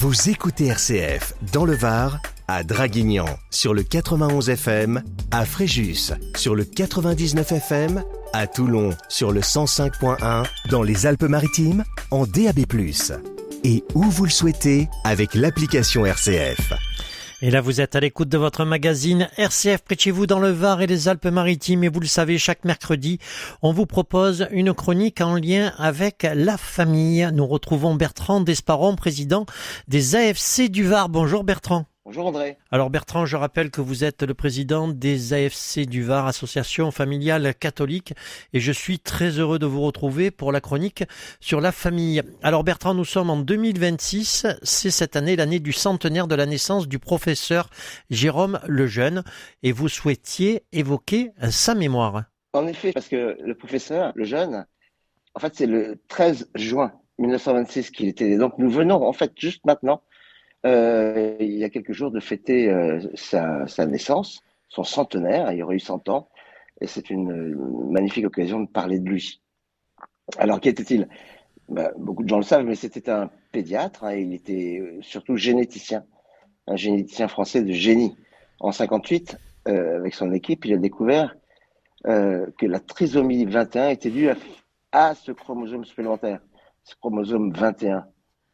Vous écoutez RCF dans le Var, à Draguignan sur le 91 FM, à Fréjus sur le 99 FM, à Toulon sur le 105.1, dans les Alpes-Maritimes en DAB+. Et où vous le souhaitez avec l'application RCF. Et là, vous êtes à l'écoute de votre magazine RCF près de chez vous dans le Var et les Alpes-Maritimes. Et vous le savez, chaque mercredi, on vous propose une chronique en lien avec la famille. Nous retrouvons Bertrand Desparon, président des AFC du Var. Bonjour Bertrand. Bonjour André. Alors Bertrand, je rappelle que vous êtes le président des AFC du Var, association familiale catholique, et je suis très heureux de vous retrouver pour la chronique sur la famille. Alors Bertrand, nous sommes en 2026, c'est cette année l'année du centenaire de la naissance du professeur Jérôme Lejeune, et vous souhaitiez évoquer sa mémoire. En effet, parce que le professeur Lejeune, en fait c'est le 13 juin 1926 qu'il était né. Donc nous venons en fait juste maintenant, il y a quelques jours, de fêter sa naissance, son centenaire. Il aurait eu 100 ans, et c'est une magnifique occasion de parler de lui. Alors, qui était-il? Beaucoup de gens le savent, mais c'était un pédiatre, hein. Il était surtout généticien, un généticien français de génie. En 58, avec son équipe, il a découvert que la trisomie 21 était due à ce chromosome supplémentaire, ce chromosome 21.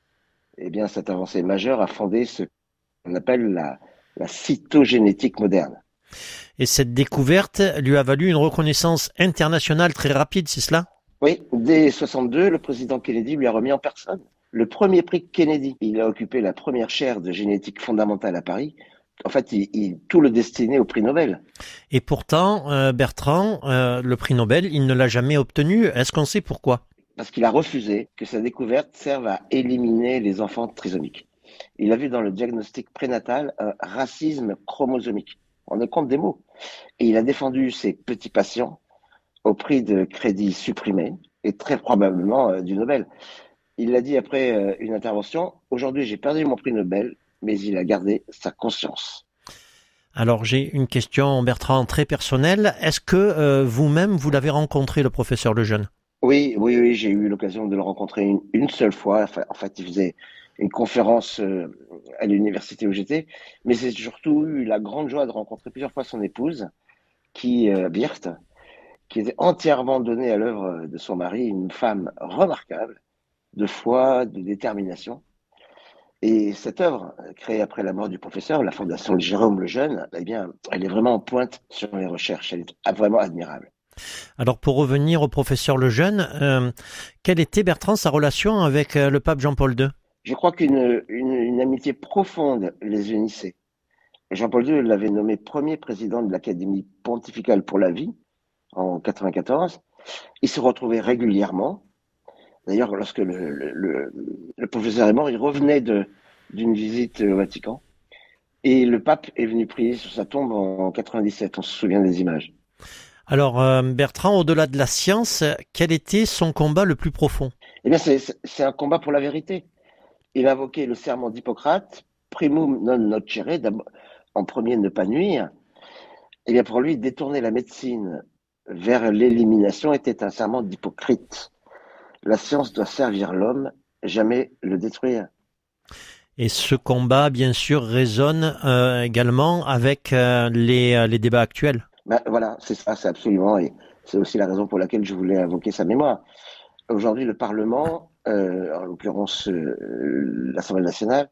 Eh bien, cette avancée majeure a fondé ce qu'on appelle la cytogénétique moderne. Et cette découverte lui a valu une reconnaissance internationale très rapide, c'est cela? Oui, dès 62, le président Kennedy lui a remis en personne le premier prix Kennedy. Il a occupé la première chaire de génétique fondamentale à Paris. En fait, tout le destinait au prix Nobel. Et pourtant, Bertrand, le prix Nobel, il ne l'a jamais obtenu. Est-ce qu'on sait pourquoi? Parce qu'il a refusé que sa découverte serve à éliminer les enfants trisomiques. Il a vu dans le diagnostic prénatal un racisme chromosomique. On est compte des mots. Et il a défendu ses petits patients au prix de crédit supprimé et très probablement du Nobel. Il l'a dit après une intervention: « Aujourd'hui, j'ai perdu mon prix Nobel, mais il a gardé sa conscience. » Alors, j'ai une question, Bertrand, très personnelle. Est-ce que vous-même, vous l'avez rencontré, le professeur Lejeune? Oui, j'ai eu l'occasion de le rencontrer une seule fois. Enfin, en fait, il faisait une conférence à l'université où j'étais, mais j'ai surtout eu la grande joie de rencontrer plusieurs fois son épouse, Birthe, qui était entièrement donnée à l'œuvre de son mari, une femme remarquable, de foi, de détermination. Et cette œuvre, créée après la mort du professeur, la Fondation Jérôme Lejeune, eh bien, elle est vraiment en pointe sur les recherches. Elle est vraiment admirable. Alors, pour revenir au professeur Lejeune, quelle était, Bertrand, sa relation avec le pape Jean-Paul II? Je crois qu'une amitié profonde les unissait. Jean-Paul II l'avait nommé premier président de l'Académie pontificale pour la vie en 94. Ils se retrouvaient régulièrement. D'ailleurs, lorsque le professeur est mort, il revenait d'une visite au Vatican. Et le pape est venu prier sur sa tombe en 97. On se souvient des images. Alors, Bertrand, au-delà de la science, quel était son combat le plus profond? Eh bien, c'est un combat pour la vérité. Il invoquait le serment d'Hippocrate, primum non nocere, en premier ne pas nuire. Eh bien, pour lui, détourner la médecine vers l'élimination était un serment d'Hippocrate. La science doit servir l'homme, jamais le détruire. Et ce combat, bien sûr, résonne également avec les débats actuels. Voilà, c'est ça, c'est absolument, et c'est aussi la raison pour laquelle je voulais invoquer sa mémoire. Aujourd'hui, le Parlement, en l'occurrence l'Assemblée nationale,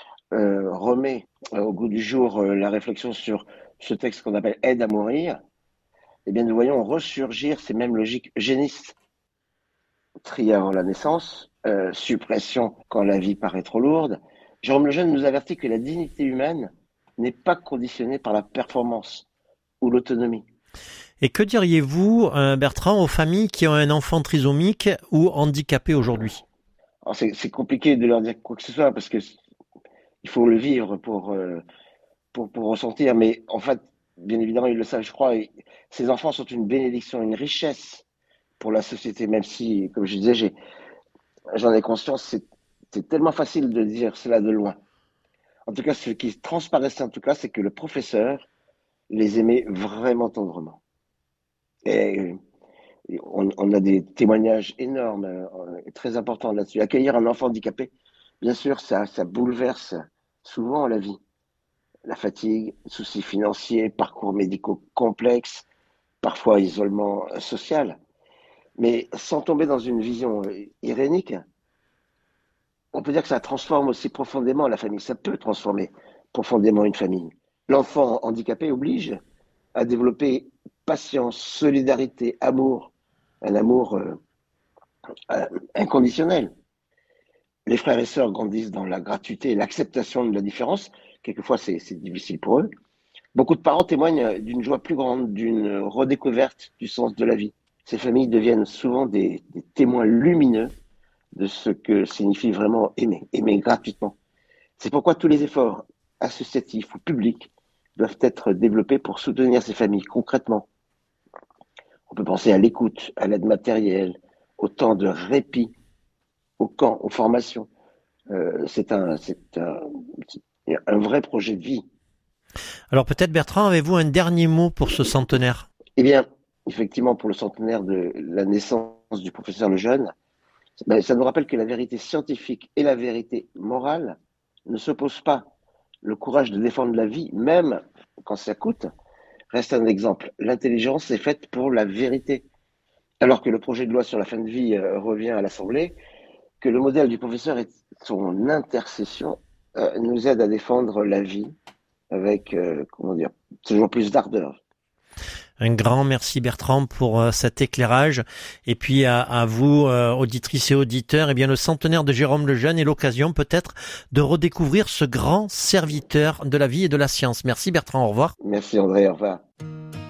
remet au goût du jour la réflexion sur ce texte qu'on appelle aide à mourir. Eh bien, nous voyons ressurgir ces mêmes logiques eugénistes. Tri avant la naissance, suppression quand la vie paraît trop lourde. Jérôme Lejeune nous avertit que la dignité humaine n'est pas conditionnée par la performance ou l'autonomie. Et que diriez-vous, Bertrand, aux familles qui ont un enfant trisomique ou handicapé aujourd'hui? Alors, c'est compliqué de leur dire quoi que ce soit parce que il faut le vivre pour ressentir. Mais en fait, bien évidemment, ils le savent, je crois. Et ces enfants sont une bénédiction, une richesse pour la société, même si, comme je disais, j'en ai conscience, c'est tellement facile de dire cela de loin. En tout cas, ce qui transparaissait en tout cas, c'est que le professeur les aimait vraiment tendrement. Et on a des témoignages énormes, très importants là-dessus. Accueillir un enfant handicapé, Bien sûr, ça bouleverse souvent la vie. La fatigue, soucis financiers, parcours médicaux complexes, parfois isolement social. Mais sans tomber dans une vision irénique, on peut dire que ça transforme aussi profondément la famille. Ça peut transformer profondément une famille. L'enfant handicapé oblige à développer patience, solidarité, amour, un amour inconditionnel. Les frères et sœurs grandissent dans la gratuité et l'acceptation de la différence. Quelquefois, c'est difficile pour eux. Beaucoup de parents témoignent d'une joie plus grande, d'une redécouverte du sens de la vie. Ces familles deviennent souvent des témoins lumineux de ce que signifie vraiment aimer gratuitement. C'est pourquoi tous les efforts associatifs ou publics doivent être développés pour soutenir ces familles concrètement. On peut penser à l'écoute, à l'aide matérielle, au temps de répit, aux camps, aux formations. C'est un vrai projet de vie. Alors peut-être Bertrand, avez-vous un dernier mot pour ce centenaire? Eh bien, effectivement, pour le centenaire de la naissance du professeur Lejeune, ça nous rappelle que la vérité scientifique et la vérité morale ne s'opposent pas. Le courage de défendre la vie, même quand ça coûte, reste un exemple. L'intelligence est faite pour la vérité. Alors que le projet de loi sur la fin de vie revient à l'Assemblée, que le modèle du professeur et son intercession nous aide à défendre la vie avec, toujours plus d'ardeur. Un grand merci Bertrand pour cet éclairage. Et puis à vous, auditrices et auditeurs, eh bien le centenaire de Jérôme Lejeune est l'occasion peut-être de redécouvrir ce grand serviteur de la vie et de la science. Merci Bertrand, au revoir. Merci André, au revoir.